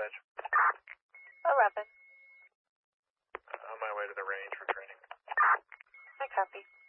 dispatch. 11. On my way to the range for training. I copy.